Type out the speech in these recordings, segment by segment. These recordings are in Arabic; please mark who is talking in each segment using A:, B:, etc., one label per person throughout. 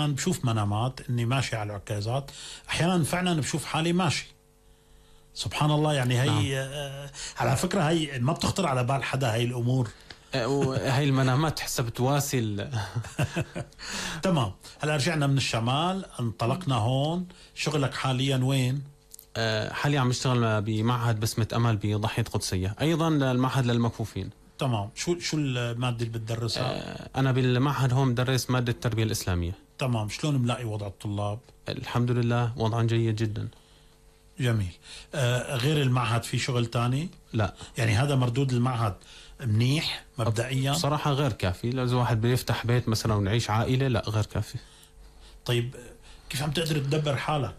A: أحيانا بشوف منامات إني ماشي على العكازات، أحيانا فعلا بشوف حالي ماشي. سبحان الله. يعني هي على فكرة هي ما بتخطر على بال حدا هاي الأمور.
B: هاي المنامات تحسها بتواسي
A: تمام. هلا رجعنا من الشمال، انطلقنا هون. شغلك حاليا وين؟
B: حاليا عم بشتغل بمعهد بسمة أمل بضاحية قدسية، أيضا المعهد للمكفوفين.
A: تمام. شو المادة اللي بتدرسها؟
B: أنا بالمعهد هون بدرس مادة التربية الإسلامية.
A: تمام. شلون ملاقي وضع الطلاب؟
B: الحمد لله وضع جيد جدا.
A: جميل. غير المعهد في شغل تاني؟
B: لا.
A: يعني هذا مردود المعهد منيح مبدئيا؟
B: بصراحة غير كافي. لو واحد بيفتح بيت مثلا ونعيش عائلة، لا غير كافي.
A: طيب كيف عم تقدر تدبر حالك؟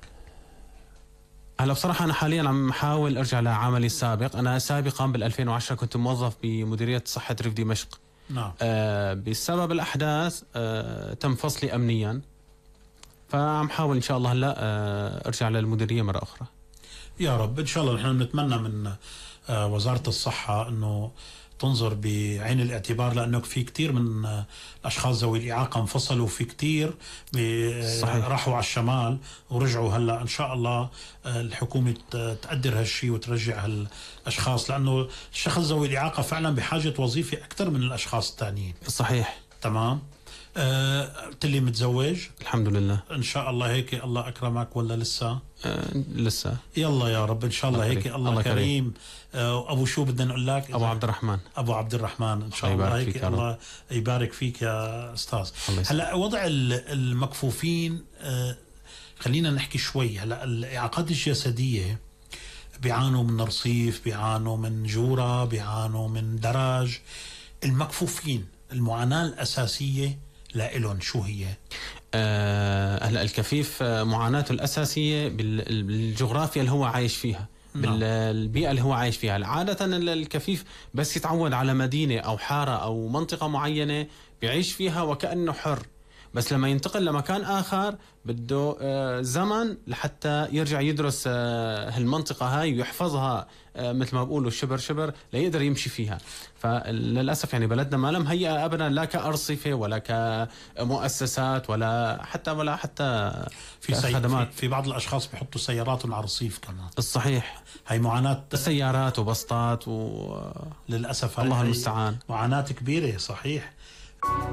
B: هلا بصراحة أنا حاليا عم حاول أرجع لعملي السابق. أنا سابقا بال2010 كنت موظف بمديرية صحة ريف دمشق.
A: نعم.
B: بسبب الأحداث تم فصلي أمنيا، فعم حاول إن شاء الله هلا أرجع للمديرية مرة أخرى.
A: يا رب إن شاء الله. نحن بنتمنى من وزارة الصحة أنه تنظر بعين الاعتبار، لأنه في كتير من الأشخاص ذوي الإعاقة انفصلوا، في كتير راحوا على الشمال ورجعوا. هلأ إن شاء الله الحكومة تقدر هالشي وترجع هالأشخاص، لأنه الشخص ذوي الإعاقة فعلا بحاجة وظيفة أكثر من الأشخاص التانيين.
B: صحيح.
A: تمام. قلت لي متزوج؟
B: الحمد لله.
A: إن شاء الله هيك الله أكرمك ولا لسه؟
B: لسه.
A: يلا يا رب إن شاء الله هيك الله كريم. أبو شو بدنا نقول لك؟
B: أبو عبد الرحمن.
A: أبو عبد الرحمن. إن شاء الله هيك الله يبارك فيك يا أستاذ. هلا وضع المكفوفين، خلينا نحكي شوي. هلا الإعاقات الجسدية بيعانوا من رصيف، بيعانوا من جورة، بيعانوا من درج. المكفوفين المعاناة الأساسية لإلهم شو هي؟
B: هلا الكفيف معاناته الأساسية بالجغرافيا اللي هو عايش فيها. بالبيئة اللي هو عايش فيها. عادة الكفيف بس يتعود على مدينة أو حارة أو منطقة معينة بيعيش فيها وكأنه حر، بس لما ينتقل لمكان آخر بده زمن لحتى يرجع يدرس هالمنطقة هاي ويحفظها، مثل ما بقولوا شبر شبر ليقدر يمشي فيها. فللأسف يعني بلدنا ما لم هيئ أبدا، لا كأرصفة ولا كمؤسسات ولا حتى
A: في خدمات. في بعض الأشخاص بيحطوا سياراتهم على الرصيف كمان.
B: الصحيح.
A: هاي معاناة
B: سيارات وبسطات
A: للأسف
B: الله المستعان.
A: معاناة كبيرة. صحيح.